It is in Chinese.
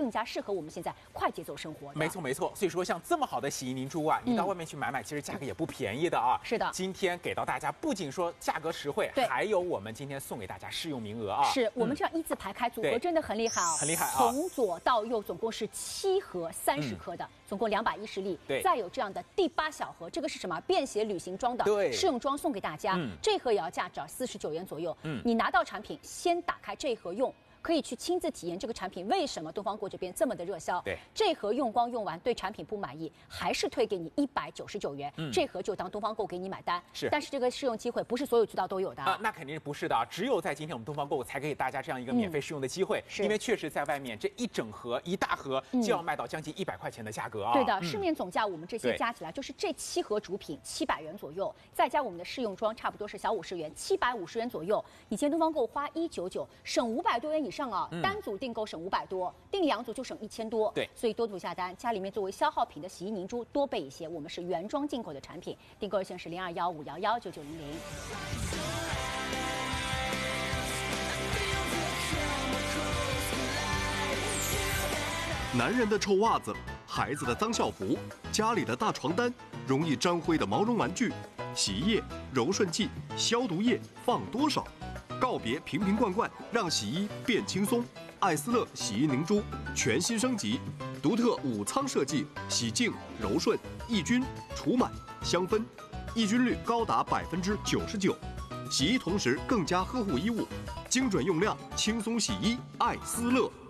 更加适合我们现在快节奏生活的。 没错没错，所以说像这么好的洗衣凝珠啊，你到外面去买，其实价格也不便宜的啊。 是的， 今天给到大家，不仅说价格实惠，还有我们今天送给大家试用名额啊。 是我们这样一字排开，组合真的很厉害啊， 很厉害啊。 从左到右总共是7盒30克的，总共210粒。 对， 再有这样的第8小盒，这个是什么？便携旅行装的试用装送给大家，这盒也要价值49元左右。你拿到产品先打开这盒用。可以去亲自体验这个产品为什么东方购这边这么的热销。 对， 这盒用光用完，对产品不满意，还是退给你199元。这盒就当东方购给你买单。 是， 但是这个试用机会不是所有渠道都有的那肯定不是的，只有在今天我们东方购才给大家这样一个免费试用的机会。因为确实在外面这一整盒一大盒就要卖到将近100块钱的价格啊。 对的，市面总价我们这些加起来就是这7盒主品700元左右，再加我们的试用装差不多是小50元，750元左右。以前东方购花199，省500多元以上啊，单组订购省500多，订2组就省1000多。 对， 所以多组下单，家里面作为消耗品的洗衣凝珠多备一些。我们是原装进口的产品，订购热线是0215119900。 男人的臭袜子，孩子的脏校服，家里的大床单，容易沾灰的毛绒玩具，洗衣液、柔顺剂、消毒液放多少？告别瓶瓶罐罐，让洗衣变轻松。艾斯乐洗衣凝珠全新升级，独特5仓设计，洗净、柔顺、抑菌、除螨、香氛，抑菌率高达99%。洗衣同时更加呵护衣物，精准用量，轻松洗衣，艾斯乐。